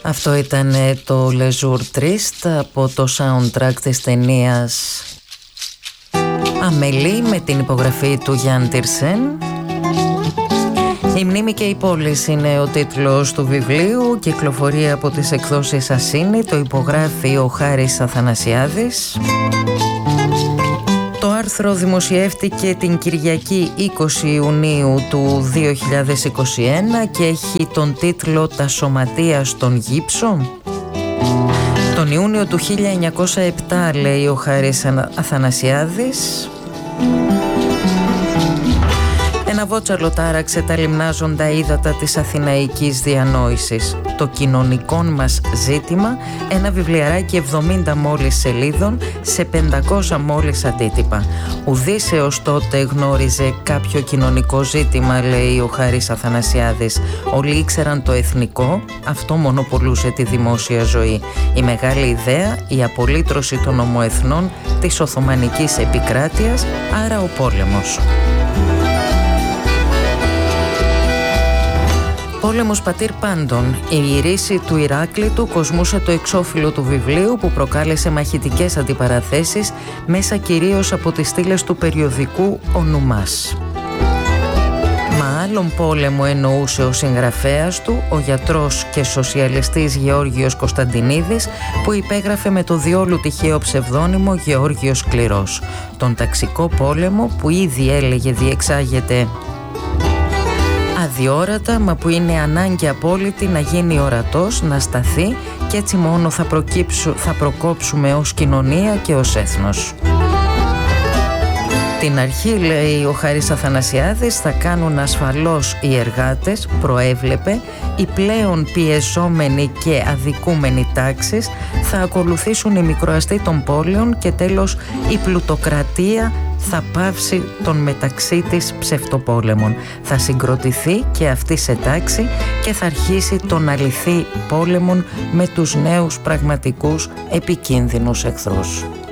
Αυτό ήταν το Le Jour Triste από το soundtrack της ταινίας Αμελή με την υπογραφή του Γιάν Τιρσέν. «Η μνήμη και η πόλης» είναι ο τίτλος του βιβλίου, κυκλοφορεί από τις εκδόσεις Ασίνη, το υπογράφει ο Χάρης Αθανασιάδης. Το άρθρο δημοσιεύτηκε την Κυριακή 20 Ιουνίου του 2021 και έχει τον τίτλο «Τα σωματεία στον γύψο». Τον Ιούνιο του 1907, λέει ο Χάρης Αθανασιάδης, ένα βότσαλο τάραξε τα λιμνάζοντα ύδατα της αθηναϊκής διανόησης. Το κοινωνικό μας ζήτημα, ένα βιβλιαράκι 70 μόλις σελίδων σε 500 μόλις αντίτυπα. Ουδής έως τότε γνώριζε κάποιο κοινωνικό ζήτημα, λέει ο Χάρης Αθανασιάδης. Όλοι ήξεραν το εθνικό, αυτό μονοπολούσε τη δημόσια ζωή. Η μεγάλη ιδέα, η απολύτρωση των ομοεθνών της Οθωμανικής επικράτειας, άρα ο πόλεμος. Πόλεμος πατήρ πάντων. Η ρίση του Ηράκλειτου κοσμούσε το εξώφυλλο του βιβλίου που προκάλεσε μαχητικές αντιπαραθέσεις μέσα κυρίως από τις στήλες του περιοδικού «Ο Νουμάς». Μα άλλον πόλεμο εννοούσε ο συγγραφέας του, ο γιατρός και σοσιαλιστής Γεώργιος Κωνσταντινίδης, που υπέγραφε με το διόλου τυχαίο ψευδώνυμο Γεώργιος Σκληρός. Τον ταξικό πόλεμο που ήδη έλεγε διεξάγεται αδιόρατα, μα που είναι ανάγκη απόλυτη να γίνει ορατός, να σταθεί, και έτσι μόνο θα προκόψουμε ως κοινωνία και ως έθνος. Την αρχή, λέει ο Χάρης Αθανασιάδης, θα κάνουν ασφαλώς οι εργάτες, προέβλεπε, οι πλέον πιεζόμενοι και αδικούμενοι τάξεις, θα ακολουθήσουν οι μικροαστοί των πόλεων και τέλος η πλουτοκρατία θα πάυσει τον μεταξύ της ψευτοπόλεμων. Θα συγκροτηθεί και αυτή σε τάξη και θα αρχίσει τον αληθή πόλεμον με τους νέους πραγματικούς επικίνδυνους εχθρούς.